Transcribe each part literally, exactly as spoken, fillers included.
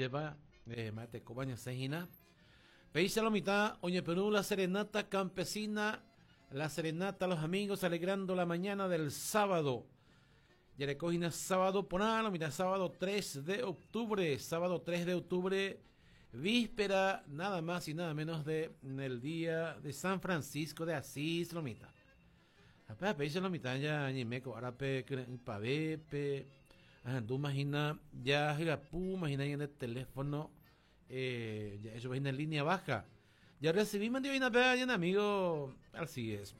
lleva eh, mate cobaña sejina. Peisa la mitad, Oñe Perú, la serenata campesina, la serenata a los amigos, alegrando la mañana del sábado. Ya le cogina sábado, ponalo, mira, sábado tres de octubre, sábado tres de octubre, víspera, nada más y nada menos de el día de San Francisco de Asís, lo mitad. Apenas peisa la mitad ya, ni meco, ahora pe, pave, pe, tú imagina, ya, pu, imagina en el teléfono. Eh, ya eso va en línea baja. Ya recibimos de una vez un amigo, así es.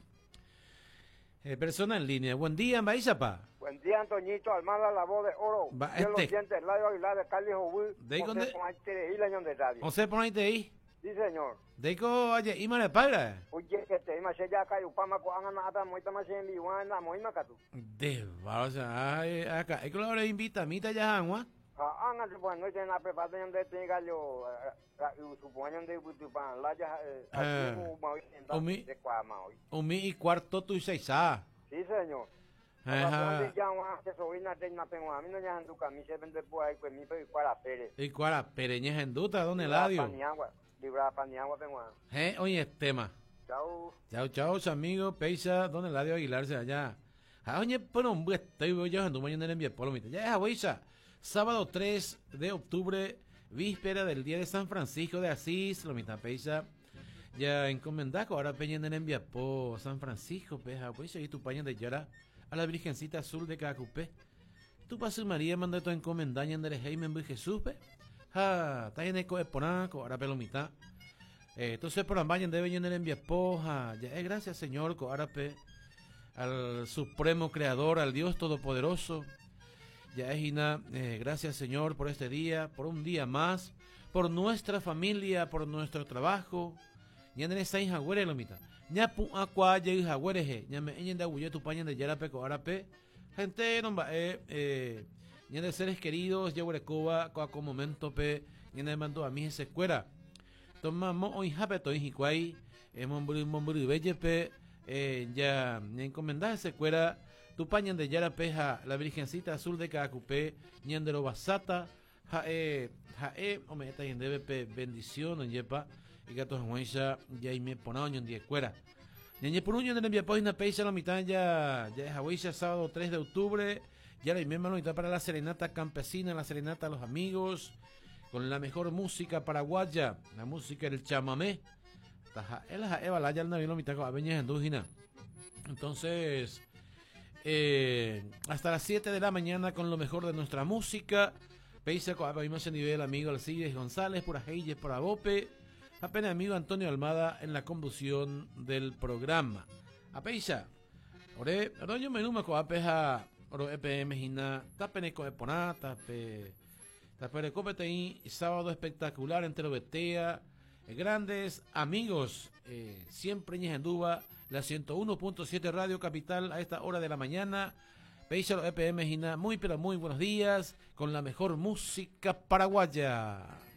Eh, persona en línea. Buen día, Baizapa. Buen día, Antoñito, Almada, la voz de oro. Va, Yo este. los dientes, Radio Aguilar de Carlos José. De ahí donde. de radio. José, pon ahí te ahí. Sí, señor. De ahí co, oye, y me paga. Oye, que te ima se ya cae upama ko anga nada moita más en liwana moima katu. De, va, o sea, ay, acá, es que lo ahora invita a mí te ya agua. Ah, anga se pues no tiene la preparación de tenga yo suponen de butupan la ya Umi, de cuama hoy. Umi y cuarto tu seisa. Sí, señor. Ajá. Ya una que sobrina de na tengo a mí no ya andu camisa vende por ahí pues mi pe cuara pere. Y cuara pereñas en duta, ¿dónde el audio? Libra Paniagua tengo. Eh, oye, tema. Chao. Chao, chao, amigo, Peisa, ¿dónde el audio Aguilar se allá? Ah, oye, pero un buen estoy yo en tu mañana en el polo, ya es abuisa. Sábado tres de octubre, víspera del día de San Francisco de Asís, lo mitad Peisa. Ya encomendaco, ahora peña en el enviapo San Francisco, peja, pues y tu paña de llora a la Virgencita Azul de Cacupé. Tu paso María manda tu encomendaña en el Heimen de Jesús, pe. Ah, está en eco de ponaco, ahora pelo mitad. Eh, entonces por la mañana debe en el enviapo, ja, ya es gracias Señor, ahora pe al Supremo Creador, al Dios Todopoderoso. Ya es Ina, eh, gracias Señor por este día, por un día más, por nuestra familia, por nuestro trabajo. Ya no es hija güere lo mitad. Ya pu aqua ya hija güere ya me enen da huye tu paña de yara pe co arape. Gente no va eh eh ya de seres queridos, ya güere coba co como momento pe, ya me mandó a mí ese cuera. Tomamos hoy hape to hikwai, eh mombri mombri belle pe, eh ya me encomendar ese cuera. Tu pañan de Yarapeja, la Virgencita Azul de Cacupé, Ñandero Basata, Jae, Jae, Ome, esta en D B P, bendición, en Yepa, y gatos en Huencha, ya y me ponaño en Diezcuera. Ñañe Puruño en el Poina Peisa, la mitad ya, ya es Huencha, sábado tres de octubre, ya la misma mitad para la serenata campesina, la serenata a los amigos, con la mejor música paraguaya, la música del chamamé. Él es Eva Laya, el navío, mitad con Aveñas en Dúgina. Entonces. Eh, hasta las siete de la mañana con lo mejor de nuestra música. Peisa con a nivel amigo Alcides González, por Ajeyes, por Abope. Apenas amigo Antonio Almada en la conducción del programa. A Peisa, ore, roño menuma con apeja, oro E P M Gina, tapene con eponá, tape, tapere copete y sábado espectacular entre Betea. Grandes amigos, eh, siempre en Duba, la ciento uno punto siete Radio Capital a esta hora de la mañana. Peisa E P M Gina, muy pero muy buenos días con la mejor música paraguaya.